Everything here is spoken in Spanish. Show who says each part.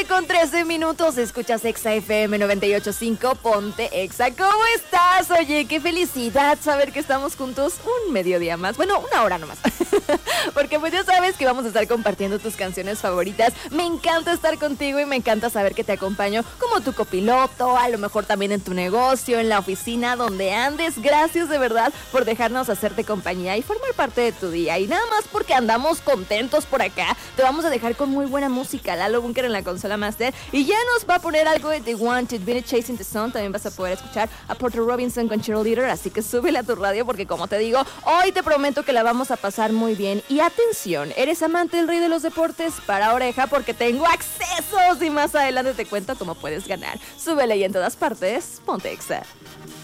Speaker 1: 9:13, escuchas Exa FM 98.5, ponte Exa. ¿Cómo estás? Oye, qué felicidad saber que estamos juntos un mediodía más. Bueno, una hora nomás. Porque pues ya sabes que vamos a estar compartiendo tus canciones favoritas. Me encanta estar contigo y me encanta saber que te acompaño como tu copiloto, a lo mejor también en tu negocio, en la oficina, donde andes. Gracias de verdad por dejarnos hacerte compañía y formar parte de tu día. Y nada más porque andamos contentos por acá, te vamos a dejar con muy buena música. Lalo Bunker en la consola master y ya nos va a poner algo de The Wanted, Viene Chasing the Sun. También vas a poder escuchar a Porter Robinson con Cheerleader, así que súbele a tu radio porque como te digo, hoy te prometo que la vamos a pasar muy bien. Y atención, ¿eres amante del rey de los deportes? Para oreja porque tengo accesos y más adelante te cuento cómo puedes ganar. Súbele y en todas partes, ponte Exa.